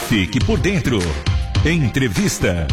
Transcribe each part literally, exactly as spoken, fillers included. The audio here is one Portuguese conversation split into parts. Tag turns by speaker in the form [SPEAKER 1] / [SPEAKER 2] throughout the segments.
[SPEAKER 1] Fique por dentro. Entrevista.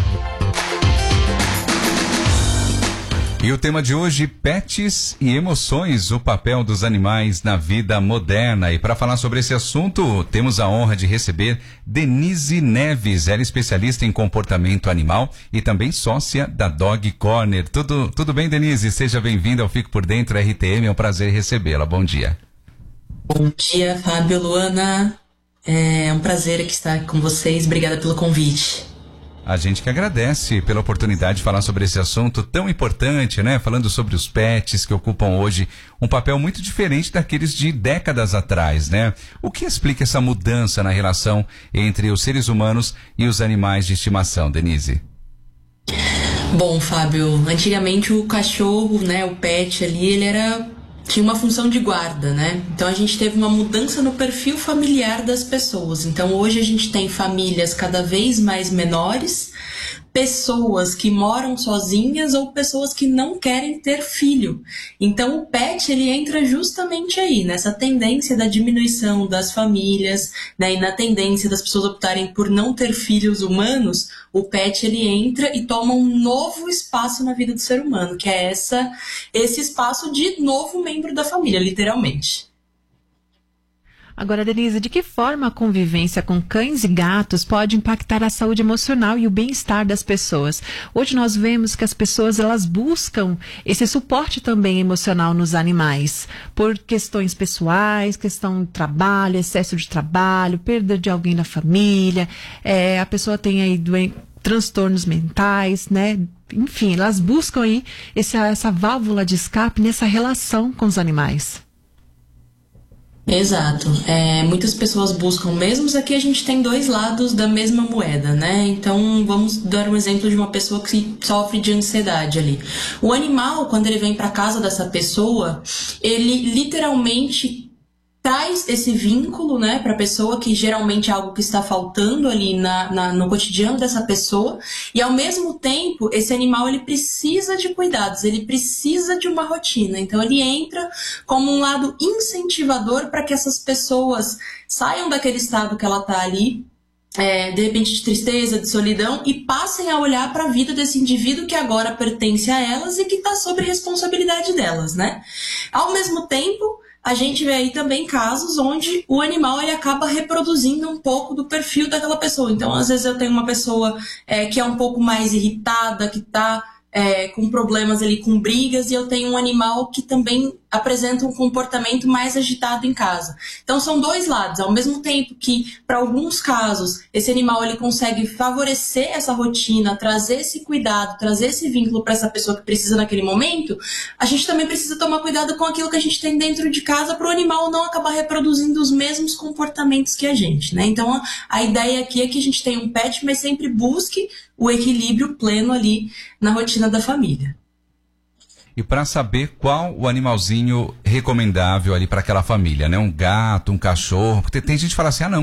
[SPEAKER 2] E o tema de hoje, pets e emoções, o papel dos animais na vida moderna. E para falar sobre esse assunto, temos a honra de receber Denise Neves. Ela é especialista em comportamento animal e também sócia da Dog Corner. Tudo, tudo bem, Denise? Seja bem-vinda ao Fico por Dentro R T M. É um prazer recebê-la. Bom dia.
[SPEAKER 3] Bom dia, Fábio, Luana. É um prazer aqui estar com vocês. Obrigada pelo convite.
[SPEAKER 2] A gente que agradece pela oportunidade de falar sobre esse assunto tão importante, né? Falando sobre os pets que ocupam hoje um papel muito diferente daqueles de décadas atrás, né? O que explica essa mudança na relação entre os seres humanos e os animais de estimação, Denise?
[SPEAKER 3] Bom, Fábio, antigamente o cachorro, né, o pet ali, ele era... tinha uma função de guarda, né? Então a gente teve uma mudança no perfil familiar das pessoas. Então hoje a gente tem famílias cada vez mais menores, pessoas que moram sozinhas ou pessoas que não querem ter filho. Então o pet, ele entra justamente aí, nessa tendência da diminuição das famílias, né? E na tendência das pessoas optarem por não ter filhos humanos, o pet, ele entra e toma um novo espaço na vida do ser humano, que é essa, esse espaço de novo membro da família, literalmente.
[SPEAKER 4] Agora, Denise, de que forma a convivência com cães e gatos pode impactar a saúde emocional e o bem-estar das pessoas? Hoje nós vemos que as pessoas, elas buscam esse suporte também emocional nos animais, por questões pessoais, questão de trabalho, excesso de trabalho, perda de alguém da família, é, a pessoa tem aí doen- transtornos mentais, né? Enfim, elas buscam aí essa, essa válvula de escape nessa relação com os animais.
[SPEAKER 3] Exato. É, muitas pessoas buscam, mesmo aqui a gente tem dois lados da mesma moeda, né? Então vamos dar um exemplo de uma pessoa que sofre de ansiedade ali. O animal, quando ele vem para casa dessa pessoa, ele literalmente traz esse vínculo, né, para a pessoa, que geralmente é algo que está faltando ali na, na, no cotidiano dessa pessoa, e ao mesmo tempo esse animal, ele precisa de cuidados, ele precisa de uma rotina, então ele entra como um lado incentivador para que essas pessoas saiam daquele estado que ela está ali, É, de repente de tristeza, de solidão, e passem a olhar para a vida desse indivíduo que agora pertence a elas e que está sob responsabilidade delas, né? Ao mesmo tempo, a gente vê aí também casos onde o animal, ele acaba reproduzindo um pouco do perfil daquela pessoa. Então, às vezes eu tenho uma pessoa é, que é um pouco mais irritada, que está é, com problemas ali, com brigas, e eu tenho um animal que também apresenta um comportamento mais agitado em casa. Então são dois lados. Ao mesmo tempo que, para alguns casos, esse animal, ele consegue favorecer essa rotina, trazer esse cuidado, trazer esse vínculo para essa pessoa que precisa naquele momento, a gente também precisa tomar cuidado com aquilo que a gente tem dentro de casa, para o animal não acabar reproduzindo os mesmos comportamentos que a gente, né? Então a, a ideia aqui é que a gente tenha um pet, mas sempre busque o equilíbrio pleno ali na rotina da família.
[SPEAKER 2] E para saber qual o animalzinho recomendável ali para aquela família, né? Um gato, um cachorro, porque tem gente que fala assim, ah não,